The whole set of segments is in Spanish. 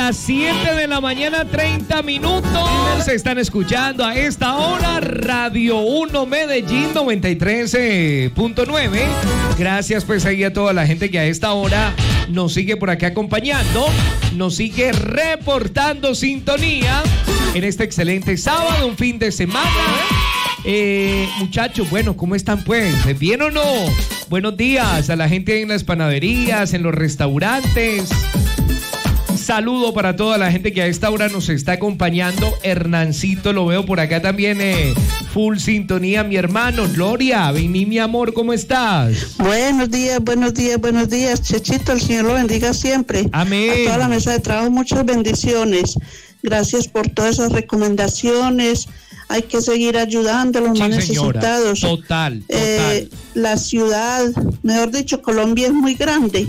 las 7 de la mañana, 30 minutos. Están escuchando a esta hora Radio 1 Medellín 93.9. Gracias pues ahí a toda la gente que a esta hora nos sigue por acá acompañando, nos sigue reportando sintonía en este excelente sábado, un fin de semana. Muchachos, bueno, ¿cómo están pues? ¿Bien o no? Buenos días a la gente en las panaderías, en los restaurantes. Saludo para toda la gente que a esta hora nos está acompañando. Hernancito, lo veo por acá también, full sintonía, mi hermano. Gloria, vení mi amor, ¿cómo estás? Buenos días, Chechito, el Señor lo bendiga siempre. Amén. A toda la mesa de trabajo, muchas bendiciones. Gracias por todas esas recomendaciones. Hay que seguir ayudando a los más necesitados. Total. La ciudad, mejor dicho, Colombia es muy grande.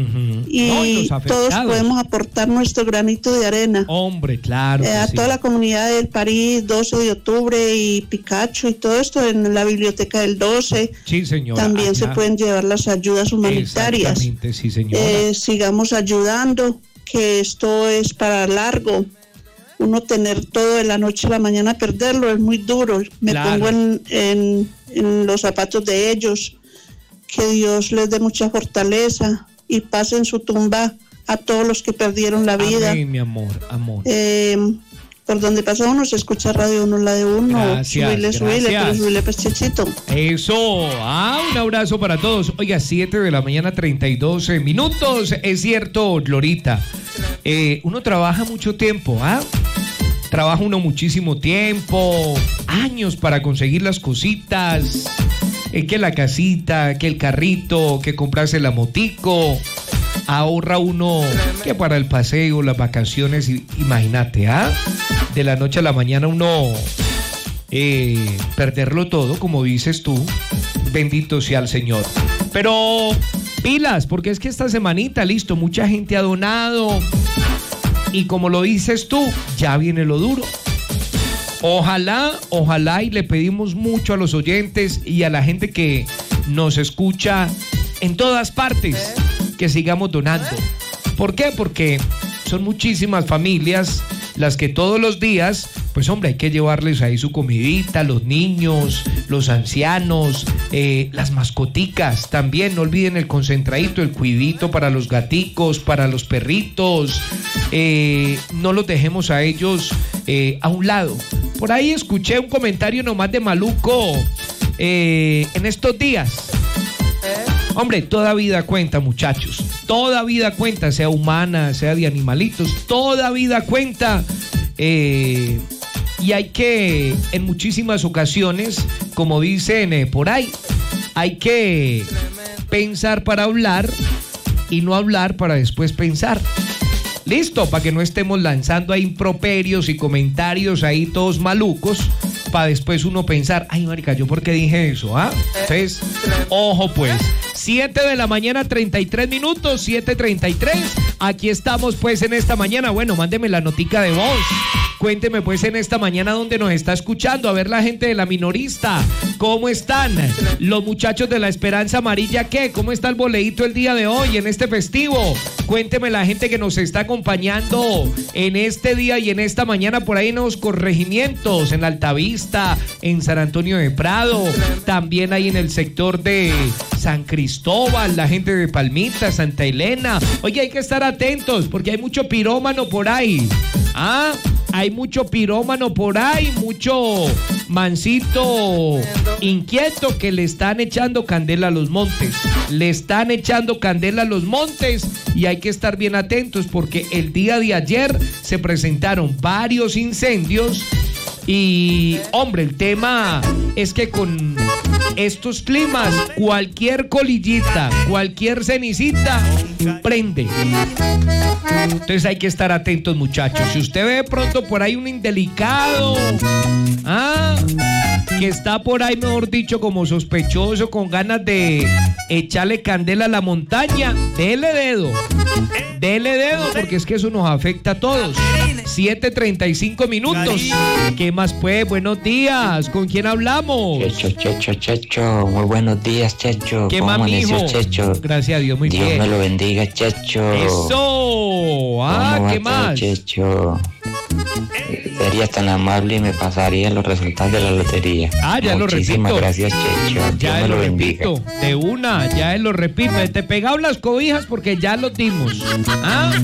Y todos podemos aportar nuestro granito de arena. Hombre, claro. A toda la comunidad del París, 12 de octubre y Picacho y todo esto en la biblioteca del 12. Sí, señora. También se pueden llevar las ayudas humanitarias. Exactamente, sí, señora. Sigamos ayudando, que esto es para largo. Uno tener todo de la noche a la mañana, perderlo es muy duro. Me pongo en los zapatos de ellos. Que Dios les dé mucha fortaleza y pase en su tumba a todos los que perdieron la vida. Amén, mi amor. Por donde pasa uno se escucha Radio 1, la de uno. Gracias. Subile, pues, Chechito. Eso. Un abrazo para todos. Oiga, 7 de la mañana, 32 minutos. Es cierto, Glorita. Uno trabaja mucho tiempo, Trabaja uno muchísimo tiempo, años para conseguir las cositas, que la casita, que el carrito, que comprarse la motico. Ahorra uno que para el paseo, las vacaciones, imagínate, de la noche a la mañana uno perderlo todo, como dices tú. Bendito sea el Señor. Pero pilas, porque es que esta semanita, listo, mucha gente ha donado. Y como lo dices tú, ya viene lo duro. Ojalá y le pedimos mucho a los oyentes y a la gente que nos escucha en todas partes que sigamos donando. ¿Por qué? Porque son muchísimas familias las que todos los días, pues hombre, hay que llevarles ahí su comidita, los niños, los ancianos, las mascoticas también. No olviden el concentradito, el cuidito para los gaticos, para los perritos. No los dejemos a ellos a un lado. Por ahí escuché un comentario nomás de maluco en estos días. Hombre, toda vida cuenta, muchachos. Toda vida cuenta, sea humana, sea de animalitos. Toda vida cuenta. Y hay que, en muchísimas ocasiones, como dicen por ahí, hay que pensar para hablar y no hablar para después pensar. Listo, para que no estemos lanzando ahí improperios y comentarios ahí todos malucos, para después uno pensar, ay marica, ¿yo por qué dije eso? Entonces, ojo pues. 7 de la mañana, 33 minutos, 7:33. Aquí estamos pues en esta mañana. Bueno, mándeme la notica de voz. Cuénteme pues en esta mañana dónde nos está escuchando. A ver la gente de la minorista, ¿cómo están? Los muchachos de la Esperanza Amarilla, ¿qué? ¿Cómo está el boleíto el día de hoy en este festivo? Cuénteme la gente que nos está acompañando en este día y en esta mañana por ahí en los corregimientos, en Altavista, en San Antonio de Prado, también ahí en el sector de San Cristóbal, la gente de Palmita, Santa Elena. Oye, hay que estar atentos porque hay mucho pirómano por ahí. Hay mucho pirómano por ahí, mucho mancito inquieto que le están echando candela a los montes. Le están echando candela a los montes y hay que estar bien atentos porque el día de ayer se presentaron varios incendios y, hombre, el tema es que con estos climas, cualquier colillita, cualquier cenicita, prende. Entonces hay que estar atentos, muchachos. Si usted ve de pronto por ahí un indelicado, que está por ahí, mejor dicho, como sospechoso, con ganas de echarle candela a la montaña, dele Dele dedo porque es que eso nos afecta a todos. 7:35 minutos. ¿Qué más pues? Buenos días. ¿Con quién hablamos? Checho. Muy buenos días, Checho. ¿Qué ¿Cómo más, mijo? amaneció, Checho? Gracias a Dios, muy Dios bien. me lo bendiga, Checho. Eso. ¿Cómo ¿Qué va todo, más? Checho? Sería tan amable y me pasaría los resultados de la lotería. Ya lo repito. Muchísimas gracias, Checho. Dios Ya me lo lo bendiga. repito. De una, ya lo repito. Te pegado las cobijas porque ya lo dimos.